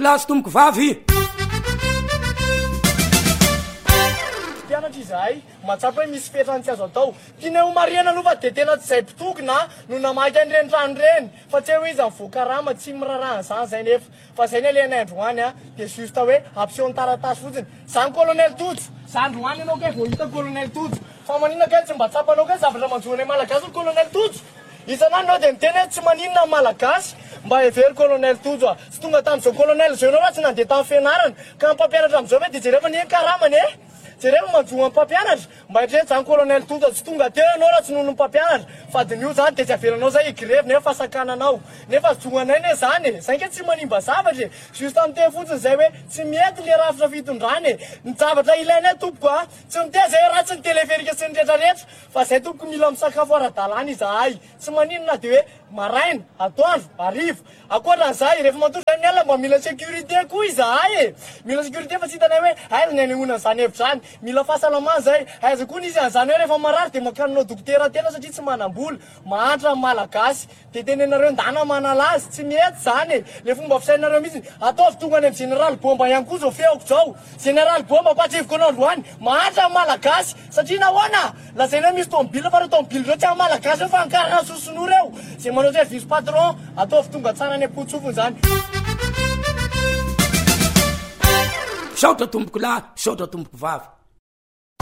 lasy tomboko vavy pianatra izahay matsapa hoe misy fetrany tsy azo atao tiana ho mariana aloha fa de tena tsy zay pitokona no namaky an'ireny trano reny fa tsy hoe izy mivoakarama tsy mirarahana zany nefa fa zay ny alena androany de juste hoe ampisehoany taratasy fotsiny zany colonel Tojo zany androany anao ke vao hita colonel Tojo fa maninona kay tsy mba tsapanao ke zavatra manjoana malagasy colonel Tojo isan'andro anao de miteny hoe tsy maninona malagasy mba hevery colonel Tojo sy tonga tamin'izao colonel zao anao tsy nandeha tamin'ny fianarana ka mpampianatra amin'izao hoe de jereva ny karamany jereva manjoa mpampianatra mba hitrehitra zany colonel Tojo tsy tonga teo anao raha tsy noho ny mpampianatra fa de nio zany de tsy avelanao zay igrevy nefa fasakananao nefa joanay ne zany zay ke tsy manimba zavatra juste am'teny fotsiny zay hoe tsy mety le rafitra fitondrany ny zavatra ilainay tompoko tsy miteny zay ratsy ny teleferika sy ny rehetrarehetra fa zay tompoko mila misakafo ara-dalàna izahay tsy maninona de hoe maraina atoandro arivo akoatran'izay rehefa matory zay miala mba mila sécurité koa izahay mila sécurité fa tsy hitanay hoe aiza ny anehoana zany hevitra zany mila fahasalamana zay aiza koa izy an'izany hoe rehefa marary de makanonao dokotera tena satria tsy manam-bola mahantra amin'ny malagasy de tenenareo ndana manalazy tsy mety zany le fomba fisainareo mihitsy ataovy tonga any amin'ny général bomba ihany koa zao feoko zao général bomba patrivoko anao androany mahantra amin'ny malagasy satria nahoana lazaina hoe misy tomobile fa reo tomobile reo tsy amin'ny malagasy fa ankarana sosonoro eo zay manao zay vice patron ataovy tonga tsara any am-potsofony zany saotra tomboko lahy saotra tomboko vavy